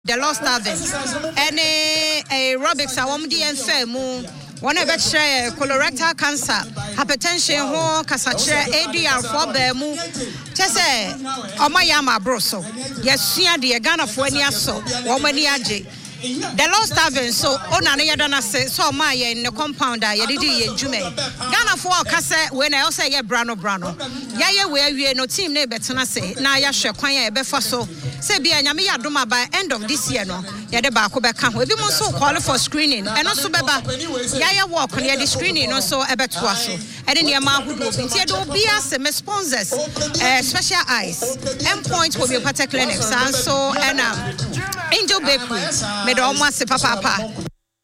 The Lost Harvest. Any aerobics I want the enfer one of colorectal cancer, hypertension, ho, casache, ADR for Bemu. Tese, Omayama broso. Yes, the Ghana for any so, woman yaji. The Lost Harvest, so Onana Dana say, so Maya in the compound, I did Jume. Ghana for Cassa, when I also get Brano. Yaya, where we no team neighbor to say, Naya Shakwaya Befaso. Say be a Yami Aduma by end of this year, no. Yadeba Kubeka, we be so qualified for screening, and also Beba Yaya walk on the screening, also a bet was so. And in the amount who will be as sponsors, special eyes, endpoint will be a particular clinics, and so and Angel Bakery, made almost a papa.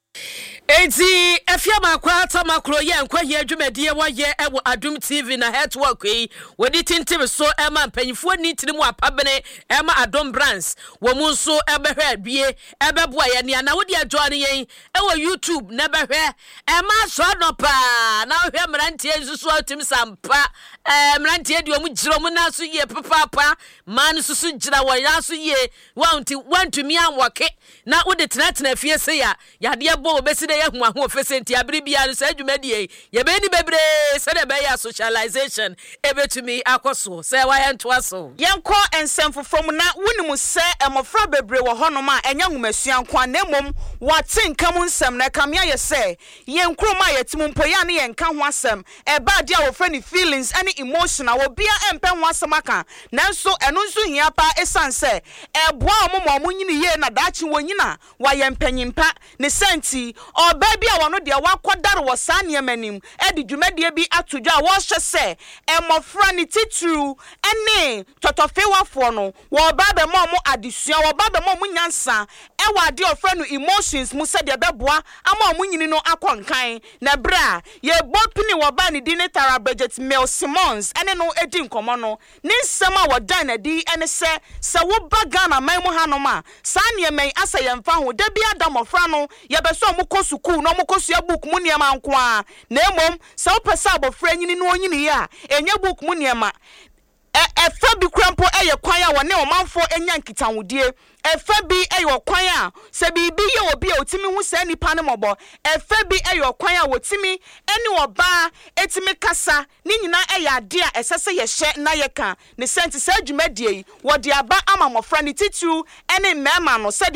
Ezi efiama kwa tamakro ye nkwa ye adwumade wa ye ewo Adum TV na network yi wodi tintim so ema mpanyifo ni tirimu apabene ema Adom Brands wo mu so ebehwe abie ebeboa ye ne na wodi adwane ye ewo YouTube na behwe ema so no pa na hwe mrantie nsusu atim sampa mrantie de omu giro mu na so ye papa man susu gira wo ya so ye want me anwoke na wodi tenatena fie se ya de bo obesi ye hu aho ofesenti abiri bia no sa adwumadie ye be ni bebre se de be ya socialization ebetumi akoso se wa ye nto aso yenko ensemfo from na wunimu se emofra bebre wo honom a enya nwumasua nkwa na mom wate nkam nsem na kamya ye se yenkroma yetimu mpoya ne yenka ho asem eba dia wo friend feelings any emotional wo bia empe ho asem aka nanso eno nso hia pa esanse eboa omo nyini ye na dachi wonyina wa ye mpanyimpa ne senti baby a wono de wakwadare wo sa niemanim e di dwumadie bi atodwa wo hye se emofra ni titru ene totofewafo no wo babe mo adesua wo babe mo nyansa e wade ofra no emotions mu se de beboa ama mo nyini no akonkan na bra ye bopini wo ba ni di ne Tara Budget Mel Simmons ene no edi nkomo no ni nsema wo dan na di ene se wo baga na man mu hanoma sa niemen asa yemfa ho da bi adamofra no ye beso mo kosu no mokosua book mu niema nkoa na emom se opesa abofra nyini no onyini ya enye book mu niema efa bi krampo eye kwan a wone omanfo enya nkitanwodie efa bi eye kwan a se bibi ye obi a otimi hu se nipa ne mobo efa bi eye kwan a wotimi eni oba etimi kasa ni nyina eye ade a esese ye hye na ye ka ne senti se adwumadie yi wode aba ama mofra ne titu ene mema no se